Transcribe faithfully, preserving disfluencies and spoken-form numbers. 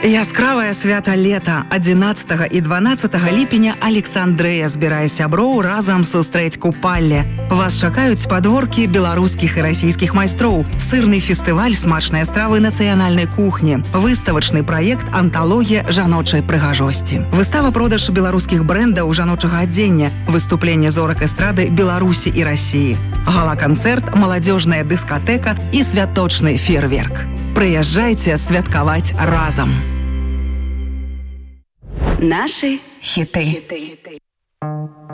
Яскравае свята лета. адзінаццатага і дванаццатага ліпеня Александрыя збірае сяброў разам сустрэць купалле. Вас чакаюць падворкі беларускіх і расійскіх майстроў, сырны фестываль смачныя стравы нацыянальнай кухні, выставачны праект «Анталогія жаночай прыгажосці». Выстава-продаж беларускіх брэндаў жаночага адзення, выступленне зорак эстрады Беларусі і Расіі, гала-канцэрт, маладзёжная дыскатэка і святочны феерверк. Прыязджайце святкаваць разам. Наши хиты.